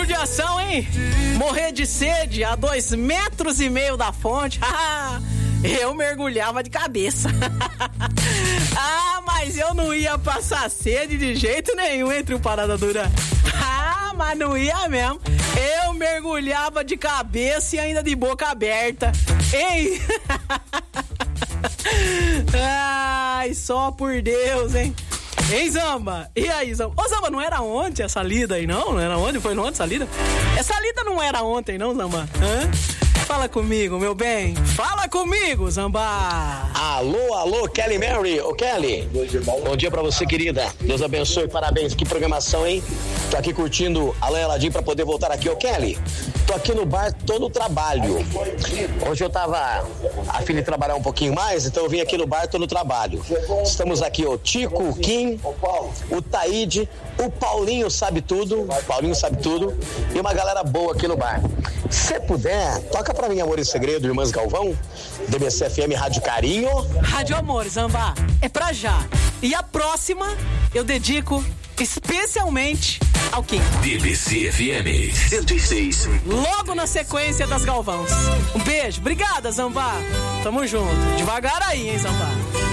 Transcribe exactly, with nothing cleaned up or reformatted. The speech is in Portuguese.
judiação, hein? Morrer de sede a dois metros e meio da fonte. Eu mergulhava de cabeça. Ah, mas eu não ia passar sede de jeito nenhum entre o Parada Dura. Ah, mas não ia mesmo. Eu mergulhava de cabeça e ainda de boca aberta. Ei! Ai, só por Deus, hein? Ei, Zamba? E aí, Zamba? Ô, Zamba, não era ontem essa lida aí, não? Não era ontem? Foi ontem essa lida? Essa lida não era ontem, não, Zamba? Hã? Fala comigo, meu bem. Fala comigo, Zamba. Alô, alô, Kelly Mary. Ô, Kelly. Bom dia pra você, querida. Deus abençoe, parabéns. Que programação, hein? Tô aqui curtindo a Leia Ladim pra poder voltar aqui. Ô, Kelly, tô aqui no bar, tô no trabalho. Hoje eu tava a fim de trabalhar um pouquinho mais, então eu vim aqui no bar, tô no trabalho. Estamos aqui, o Tico, o Kim, o Taíde, o Paulinho sabe tudo, o Paulinho sabe tudo, e uma galera boa aqui no bar. Se puder, toca pra mim Amor e Segredo, Irmãs Galvão, D B C F M Rádio Carinho. Rádio Amor, Zamba, é pra já. E a próxima eu dedico especialmente ao Kim. D B C F M cento e seis. Logo na sequência das Galvãos. Um beijo, obrigada, Zamba. Tamo junto. Devagar aí, hein, Zamba.